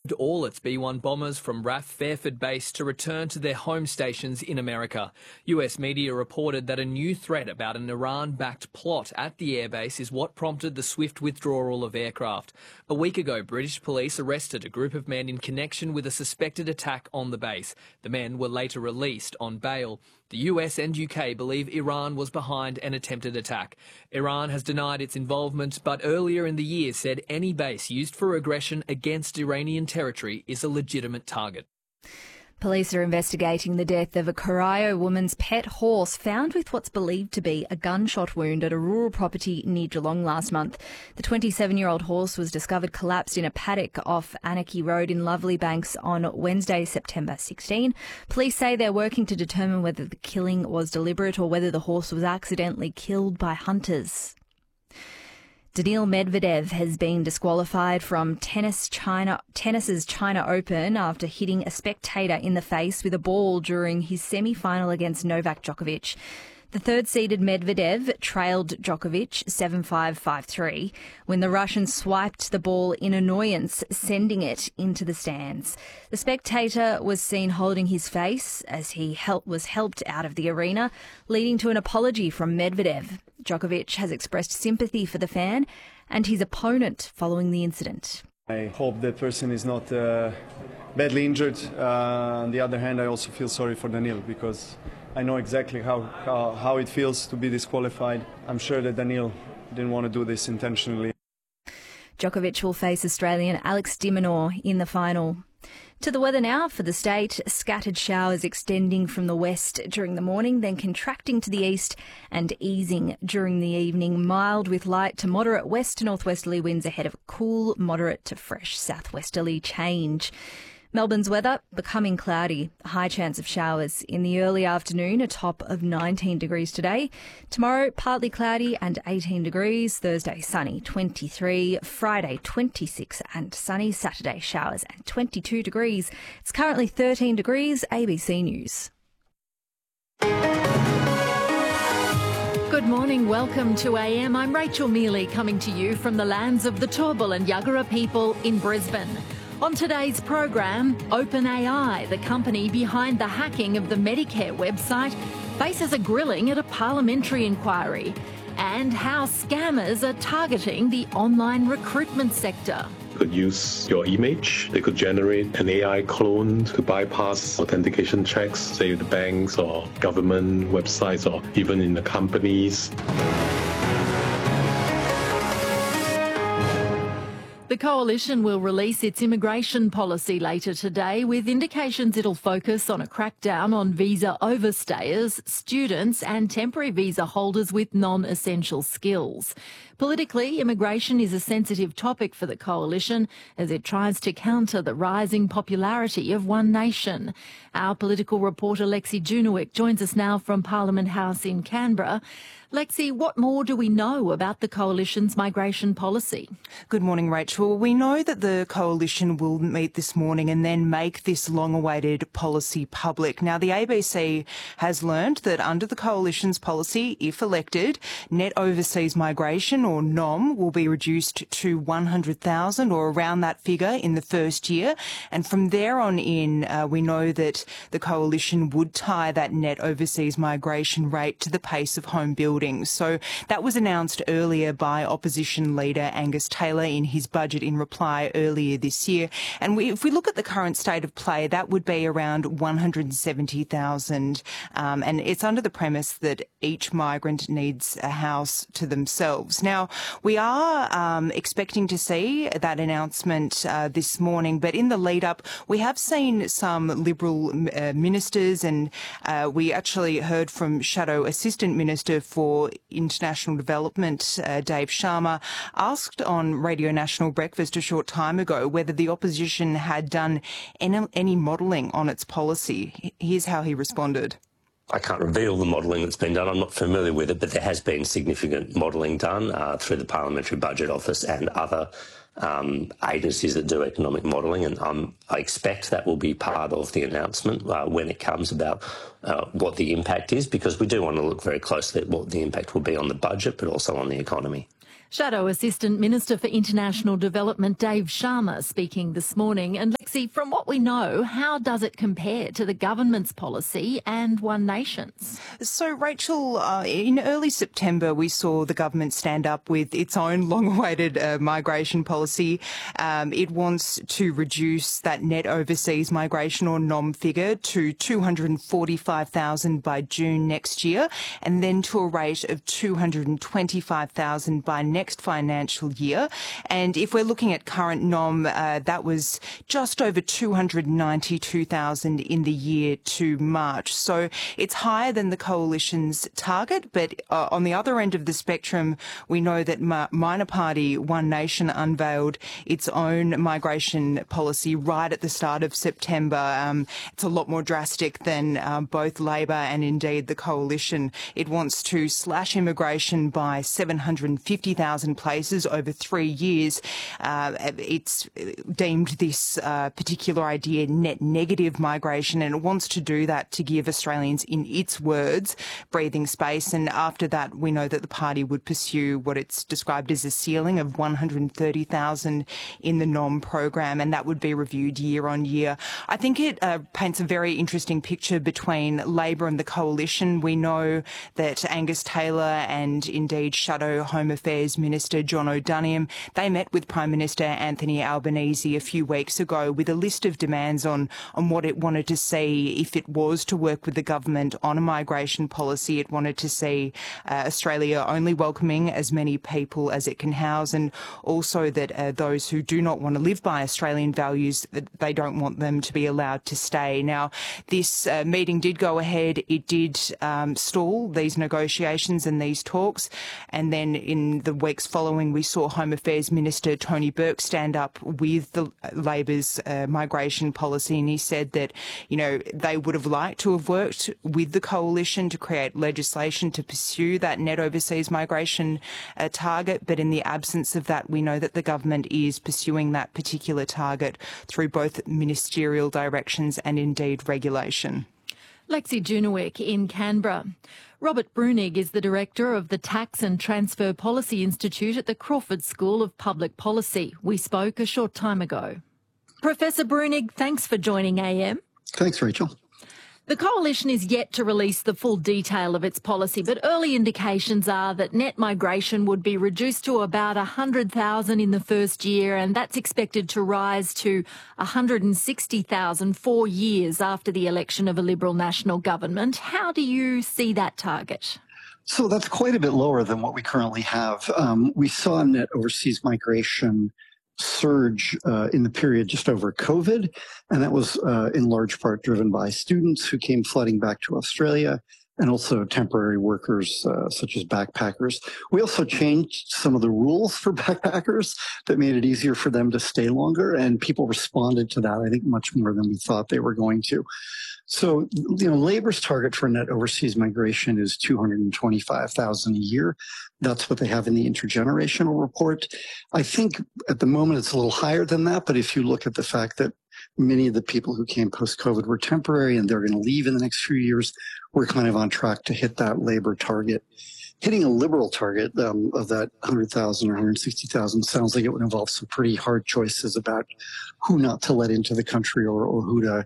all its B-1 bombers from RAF Fairford Base to return to their home stations in America. US media reported that a new threat about an Iran-backed plot at the airbase is what prompted the swift withdrawal of aircraft. A week ago, British police arrested a group of men in connection with a suspected attack on the base. The men were later released on bail. The US and UK believe Iran was behind an attempted attack. Iran has denied its involvement, but earlier in the year said any base used for aggression against Iranian territory is a legitimate target. Police are investigating the death of a Corio woman's pet horse found with what's believed to be a gunshot wound at a rural property near Geelong last month. The 27-year-old horse was discovered collapsed in a paddock off Anarchy Road in Lovely Banks on Wednesday, September 16. Police say they're working to determine whether the killing was deliberate or whether the horse was accidentally killed by hunters. Daniil Medvedev has been disqualified from tennis's China Open after hitting a spectator in the face with a ball during his semi-final against Novak Djokovic. The third-seeded Medvedev trailed Djokovic 7-5, 5-3 when the Russian swiped the ball in annoyance, sending it into the stands. The spectator was seen holding his face as he was helped out of the arena, leading to an apology from Medvedev. Djokovic has expressed sympathy for the fan and his opponent following the incident. I hope that person is not badly injured. On the other hand, I also feel sorry for Daniil because I know exactly how it feels to be disqualified. I'm sure that Daniil didn't want to do this intentionally. Djokovic will face Australian Alex de Minaur in the final. To the weather now for the state. Scattered showers extending from the west during the morning, then contracting to the east and easing during the evening. Mild with light to moderate west to northwesterly winds ahead of a cool, moderate to fresh southwesterly change. Melbourne's weather becoming cloudy, a high chance of showers in the early afternoon, a top of 19 degrees today. Tomorrow, partly cloudy and 18 degrees. Thursday, sunny, 23. Friday, 26 and sunny. Saturday, showers and 22 degrees. It's currently 13 degrees. ABC News. Good morning, welcome to AM. I'm Rachel Mealy coming to you from the lands of the Turrbal and Yuggera people in Brisbane. On today's program, OpenAI, the company behind the hacking of the Medicare website, faces a grilling at a parliamentary inquiry, and how scammers are targeting the online recruitment sector. Could use your image. They could generate an AI clone to bypass authentication checks, say the banks or government websites or even in the companies. The Coalition will release its immigration policy later today, with indications it'll focus on a crackdown on visa overstayers, students and temporary visa holders with non-essential skills. Politically, immigration is a sensitive topic for the Coalition as it tries to counter the rising popularity of One Nation. Our political reporter Lexi Junowick joins us now from Parliament House in Canberra. Lexi, what more do we know about the Coalition's migration policy? Good morning, Rachel. We know that the Coalition will meet this morning and then make this long-awaited policy public. Now, the ABC has learned that under the Coalition's policy, if elected, net overseas migration, or NOM, will be reduced to 100,000 or around that figure in the first year. And from there on in, we know that the Coalition would tie that net overseas migration rate to the pace of home building. So that was announced earlier by opposition leader Angus Taylor in his budget in reply earlier this year. And if we look at the current state of play, that would be around 170,000. And it's under the premise that each migrant needs a house to themselves. Now, we are expecting to see that announcement this morning, but in the lead up, we have seen some Liberal ministers, and we actually heard from Shadow Assistant Minister for International Development, Dave Sharma, asked on Radio National Breakfast a short time ago whether the opposition had done any modelling on its policy. Here's how he responded. I can't reveal the modelling that's been done. I'm not familiar with it, but there has been significant modelling done through the Parliamentary Budget Office and other agencies that do economic modelling, and I expect that will be part of the announcement when it comes about what the impact is, because we do want to look very closely at what the impact will be on the budget, but also on the economy. Shadow Assistant Minister for International Development Dave Sharma speaking this morning. And Lexi, from what we know, how does it compare to the government's policy and One Nation's? So, Rachel, in early September, we saw the government stand up with its own long-awaited migration policy. It wants to reduce that net overseas migration or NOM figure to 245,000 by June next year, and then to a rate of 225,000 by next financial year. And if we're looking at current NOM, that was just over 292,000 in the year to March. So it's higher than the coalition's target, but on the other end of the spectrum, we know that minor party One Nation unveiled its own migration policy right at the start of September. It's a lot more drastic than both Labor and indeed the coalition. It wants to slash immigration by 750,000 places over 3 years. It's deemed this particular idea net negative migration, and it wants to do that to give Australians, in its words, breathing space. And after that, we know that the party would pursue what it's described as a ceiling of 130,000 in the NOM program, and that would be reviewed year on year. I think it paints a very interesting picture between Labor and the coalition. We know that Angus Taylor and indeed Shadow Home Affairs Minister John O'Donoghue, they met with Prime Minister Anthony Albanese a few weeks ago with a list of demands on what it wanted to see if it was to work with the government on a migration policy. It wanted to see Australia only welcoming as many people as it can house, and also that those who do not want to live by Australian values, they don't want them to be allowed to stay. Now, this meeting did go ahead. It did stall these negotiations and these talks, and then in the weeks following, we saw Home Affairs Minister Tony Burke stand up with the Labor's migration policy, and he said that, you know, they would have liked to have worked with the coalition to create legislation to pursue that net overseas migration target, but in the absence of that, we know that the government is pursuing that particular target through both ministerial directions and indeed regulation. Lexi Junowick in Canberra. Robert Brunig is the Director of the Tax and Transfer Policy Institute at the Crawford School of Public Policy. We spoke a short time ago. Professor Brunig, thanks for joining AM. Thanks, Rachel. The coalition is yet to release the full detail of its policy, but early indications are that net migration would be reduced to about 100,000 in the first year, and that's expected to rise to 160,000 4 years after the election of a Liberal national government. How do you see that target? So that's quite a bit lower than what we currently have. We saw net overseas migration surge in the period just over COVID, and that was in large part driven by students who came flooding back to Australia, and also temporary workers such as backpackers. We also changed some of the rules for backpackers that made it easier for them to stay longer, and people responded to that, I think, much more than we thought they were going to. So, you know, Labor's target for net overseas migration is 225,000 a year. That's what they have in the intergenerational report. I think at the moment it's a little higher than that, but if you look at the fact that many of the people who came post-COVID were temporary and they're going to leave in the next few years, we're kind of on track to hit that Labor target. Hitting a Liberal target of that 100,000 or 160,000 sounds like it would involve some pretty hard choices about who not to let into the country or who to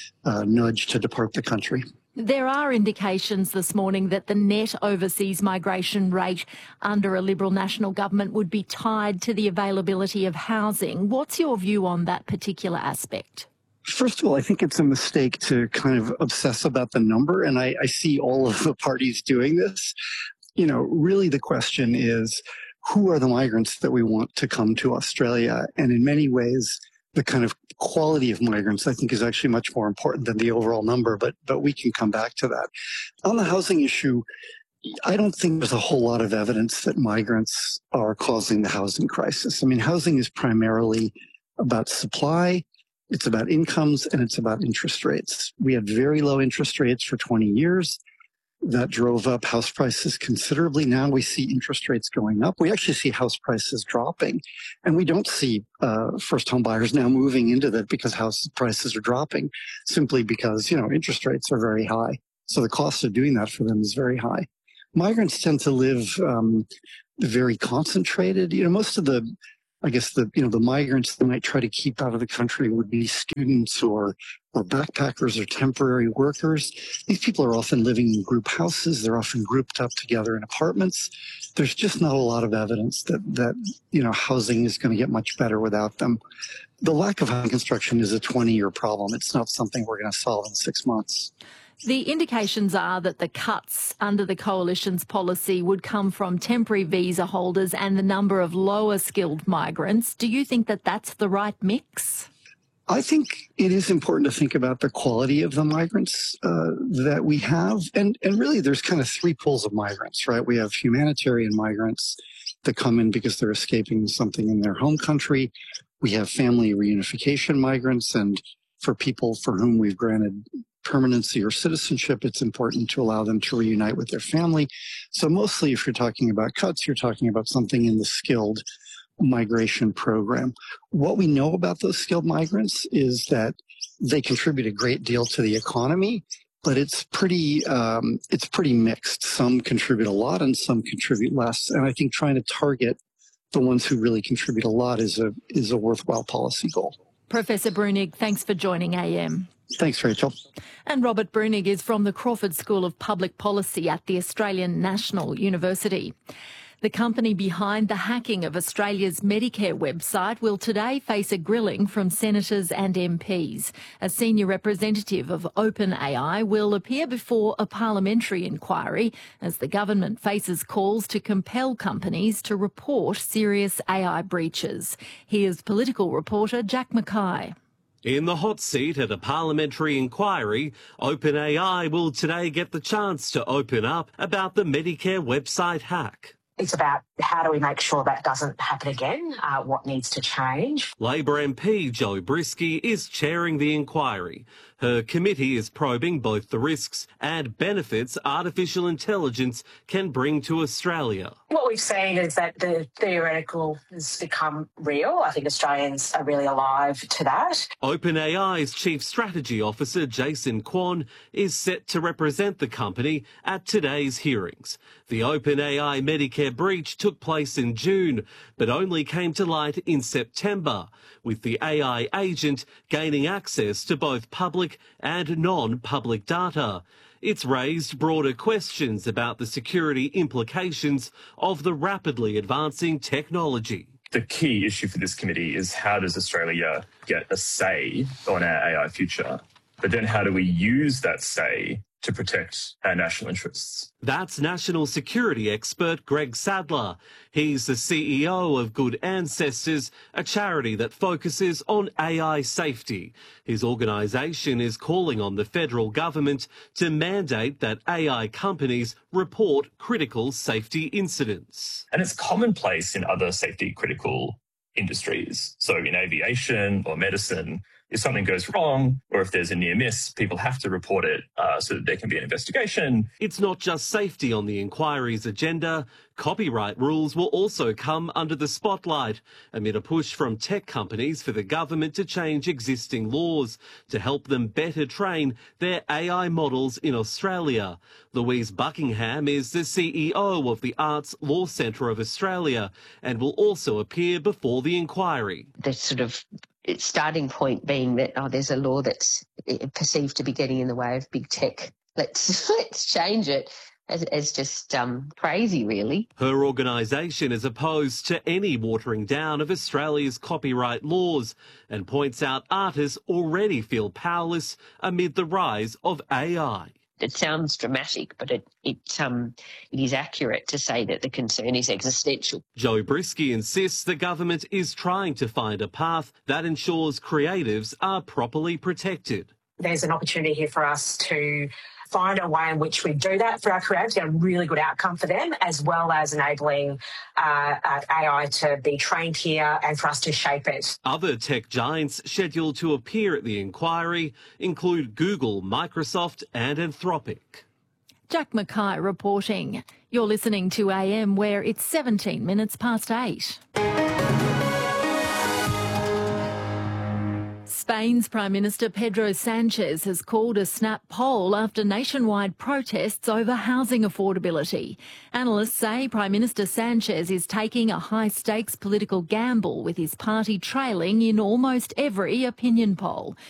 nudge to depart the country. There are indications this morning that the net overseas migration rate under a Liberal national government would be tied to the availability of housing. What's your view on that particular aspect? First of all, I think it's a mistake to kind of obsess about the number, and I see all of the parties doing this. You know, really the question is, who are the migrants that we want to come to Australia? And in many ways, the kind of quality of migrants, I think, is actually much more important than the overall number, but we can come back to that. On the housing issue, I don't think there's a whole lot of evidence that migrants are causing the housing crisis. I mean, housing is primarily about supply, it's about incomes, and it's about interest rates. We had very low interest rates for 20 years. That drove up house prices considerably. Now we see interest rates going up. We actually see house prices dropping. And we don't see first home buyers now moving into that because house prices are dropping, simply because, you know, interest rates are very high. So the cost of doing that for them is very high. Migrants tend to live very concentrated. Most of the migrants that might try to keep out of the country would be students or backpackers or temporary workers. These people are often living in group houses. They're often grouped up together in apartments. There's just not a lot of evidence that housing is going to get much better without them. The lack of housing construction is a 20-year problem. It's not something we're going to solve in 6 months. The indications are that the cuts under the Coalition's policy would come from temporary visa holders and the number of lower skilled migrants. Do you think that that's the right mix? I think it is important to think about the quality of the migrants that we have. And really, there's kind of three pools of migrants, right? We have humanitarian migrants that come in because they're escaping something in their home country. We have family reunification migrants. And for people for whom we've granted permanency or citizenship, it's important to allow them to reunite with their family. So mostly, if you're talking about cuts, you're talking about something in the skilled migration program. What we know about those skilled migrants is that they contribute a great deal to the economy, but it's pretty mixed. Some contribute a lot and some contribute less. And I think trying to target the ones who really contribute a lot is a worthwhile policy goal. Professor Brunig, thanks for joining AM. Thanks, Rachel. And Robert Brunig is from the Crawford School of Public Policy at the Australian National University. The company behind the hacking of Australia's Medicare website will today face a grilling from senators and MPs. A senior representative of OpenAI will appear before a parliamentary inquiry as the government faces calls to compel companies to report serious AI breaches. Here's political reporter Jack Mackay. In the hot seat at a parliamentary inquiry, OpenAI will today get the chance to open up about the Medicare website hack. It's about how do we make sure that doesn't happen again, what needs to change. Labor MP Jo Brisky is chairing the inquiry. Her committee is probing both the risks and benefits artificial intelligence can bring to Australia. What we've seen is that the theoretical has become real. I think Australians are really alive to that. OpenAI's Chief Strategy Officer Jason Kwon is set to represent the company at today's hearings. The OpenAI Medicare breach took place in June, but only came to light in September, with the AI agent gaining access to both public and non-public data. It's raised broader questions about the security implications of the rapidly advancing technology. The key issue for this committee is how does Australia get a say on our AI future? But then how do we use that say to protect our national interests? That's national security expert Greg Sadler. He's the CEO of Good Ancestors, a charity that focuses on AI safety. His organisation is calling on the federal government to mandate that AI companies report critical safety incidents. And it's commonplace in other safety critical industries. So in aviation or medicine, if something goes wrong or if there's a near miss, people have to report it so that there can be an investigation. It's not just safety on the inquiry's agenda. Copyright rules will also come under the spotlight amid a push from tech companies for the government to change existing laws to help them better train their AI models in Australia. Louise Buckingham is the CEO of the Arts Law Centre of Australia and will also appear before the inquiry. The sort of starting point being that, there's a law that's perceived to be getting in the way of big tech. Let's change it. It's just crazy, really. Her organisation is opposed to any watering down of Australia's copyright laws and points out artists already feel powerless amid the rise of AI. It sounds dramatic, but it is accurate to say that the concern is existential. Jo Brisky insists the government is trying to find a path that ensures creatives are properly protected. There's an opportunity here for us to find a way in which we do that for our creatives, get a really good outcome for them, as well as enabling AI to be trained here and for us to shape it. Other tech giants scheduled to appear at the inquiry include Google, Microsoft and Anthropic. Jack Mackay reporting. You're listening to AM, where it's 17 minutes past 8. Spain's Prime Minister Pedro Sanchez has called a snap poll after nationwide protests over housing affordability. Analysts say Prime Minister Sanchez is taking a high-stakes political gamble with his party trailing in almost every opinion poll.